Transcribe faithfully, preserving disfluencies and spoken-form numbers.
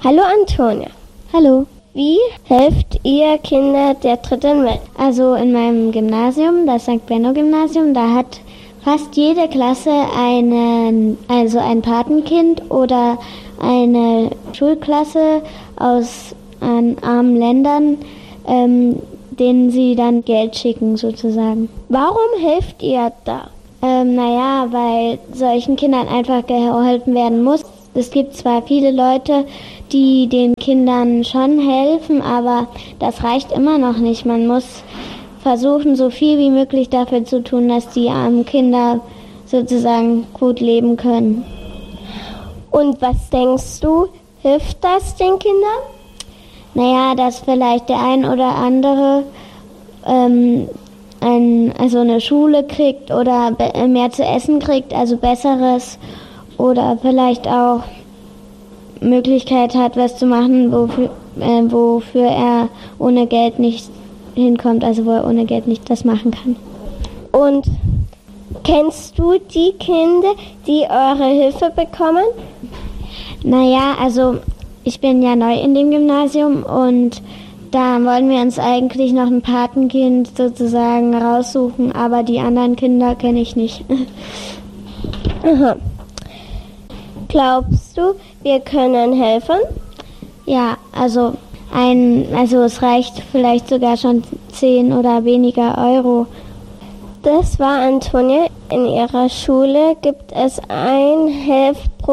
Hallo Antonia. Hallo. Wie helft ihr Kinder der dritten Welt? Also in meinem Gymnasium, das Sankt Benno Gymnasium, da hat fast jede Klasse einen, also ein Patenkind oder eine Schulklasse aus äh, armen Ländern, ähm, denen sie dann Geld schicken sozusagen. Warum helft ihr da? Ähm, naja, weil solchen Kindern einfach geholfen werden muss. Es gibt zwar viele Leute, die den Kindern schon helfen, aber das reicht immer noch nicht. Man muss versuchen, so viel wie möglich dafür zu tun, dass die armen Kinder sozusagen gut leben können. Und was denkst du, hilft das den Kindern? Naja, dass vielleicht der ein oder andere ähm, ein, also eine Schule kriegt oder be- mehr zu essen kriegt, also Besseres, oder vielleicht auch Möglichkeit hat, was zu machen, wofür, äh, wofür er ohne Geld nicht hinkommt, also wo er ohne Geld nicht das machen kann. Und kennst du die Kinder, die eure Hilfe bekommen? Naja, also ich bin ja neu in dem Gymnasium und da wollen wir uns eigentlich noch ein Patenkind sozusagen raussuchen, aber die anderen Kinder kenne ich nicht. Aha. Glaubst du, wir können helfen? Ja, also ein, also es reicht vielleicht sogar schon zehn oder weniger Euro. Das war Antonia. In ihrer Schule gibt es ein Heft